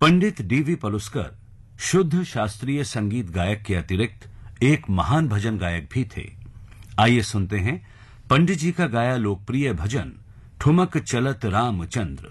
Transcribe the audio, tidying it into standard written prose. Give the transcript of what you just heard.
पंडित DV Paluskar शुद्ध शास्त्रीय संगीत गायक के अतिरिक्त एक महान भजन गायक भी थे। आइए सुनते हैं पंडित जी का गाया लोकप्रिय भजन ठुमक चलत रामचंद्र।